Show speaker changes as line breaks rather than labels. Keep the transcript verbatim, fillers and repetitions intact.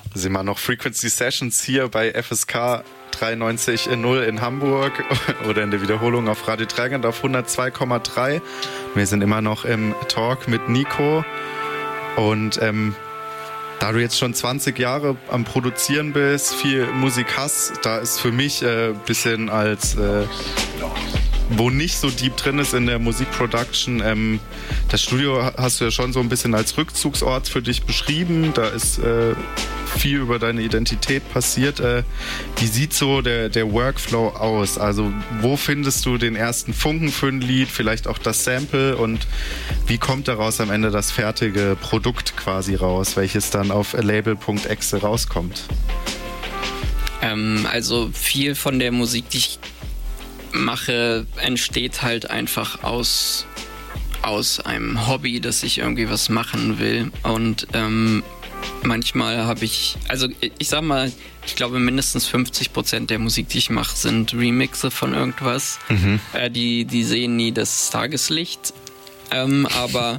sind wir noch Frequency Sessions hier bei F S K dreiundneunzig Komma null in Hamburg oder in der Wiederholung auf Radio Dreigland auf hundertzwei Komma drei. Wir sind immer noch im Talk mit Nico und ähm, da du jetzt schon zwanzig Jahre am Produzieren bist, viel Musik hast, da ist für mich ein äh, bisschen als, äh, wo nicht so deep drin ist in der Musikproduction, ähm, das Studio hast du ja schon so ein bisschen als Rückzugsort für dich beschrieben, da ist äh, viel über deine Identität passiert. Äh, wie sieht so der, der Workflow aus? Also wo findest du den ersten Funken für ein Lied, vielleicht auch das Sample und wie kommt daraus am Ende das fertige Produkt quasi raus, welches dann auf label punkt exe rauskommt?
Ähm, also viel von der Musik, die ich mache, entsteht halt einfach aus, aus einem Hobby, dass ich irgendwie was machen will und ähm, manchmal habe ich, also ich sag mal, ich glaube mindestens fünfzig Prozent der Musik, die ich mache, sind Remixe von irgendwas. Mhm. Äh, die, die sehen nie das Tageslicht. Ähm, aber